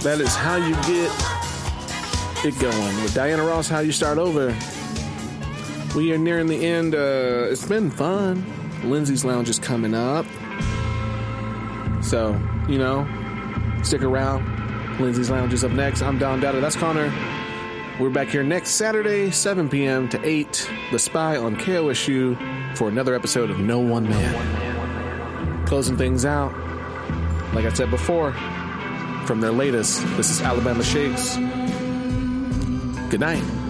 That is how you get it going. With Diana Ross, How You Start Over. We are nearing the end. It's been fun. Lindsay's Lounge is coming up. So, stick around. Lindsay's Lounge is up next. I'm Don Dada. That's Connor. We're back here next Saturday, 7 p.m. to 8. The Spy on KOSU for another episode of No One Man. Closing things out, like I said before, from their latest, this is Alabama Shakes. Good night.